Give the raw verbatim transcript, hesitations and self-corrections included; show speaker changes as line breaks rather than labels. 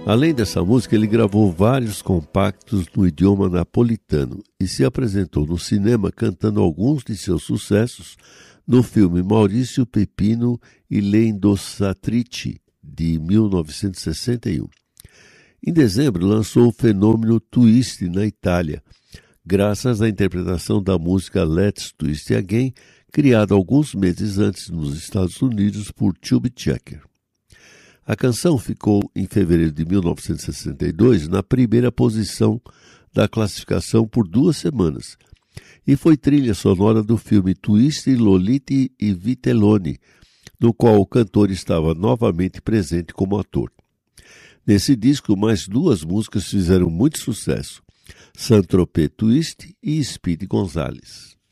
Além dessa música, ele gravou vários compactos no idioma napolitano e se apresentou no cinema cantando alguns de seus sucessos no filme Maurício Pepino e Le Indossatrici, de mil novecentos e sessenta e um. Em dezembro, lançou o fenômeno Twist na Itália, graças à interpretação da música Let's Twist Again, criada alguns meses antes nos Estados Unidos por Chubby Checker. A canção ficou, em fevereiro de mil novecentos e sessenta e dois, na primeira posição da classificação por duas semanas e foi trilha sonora do filme Twist, Lolita e Vitelloni, no qual o cantor estava novamente presente como ator. Nesse disco, mais duas músicas fizeram muito sucesso, Saint-Tropez Twist e Speedy Gonzales.